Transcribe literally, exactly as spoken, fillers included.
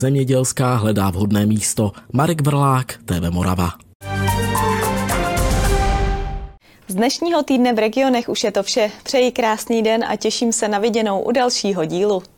Zemědělská hledá vhodné místo. Marek Vrlák, T V Morava. Z dnešního týdne v regionech už je to vše. Přeji krásný den a těším se na viděnou u dalšího dílu.